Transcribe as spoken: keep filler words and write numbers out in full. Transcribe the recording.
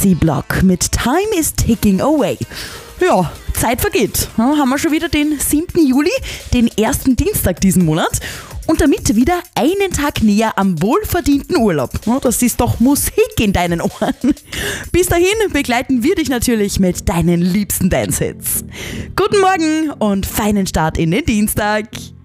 Casey Block mit Time is Ticking Away. Ja, Zeit vergeht. Ja, haben wir schon wieder den siebten Juli, den ersten Dienstag diesen Monat. Und damit wieder einen Tag näher am wohlverdienten Urlaub. Ja, das ist doch Musik in deinen Ohren. Bis dahin begleiten wir dich natürlich mit deinen liebsten Dance-Hits. Guten Morgen und feinen Start in den Dienstag.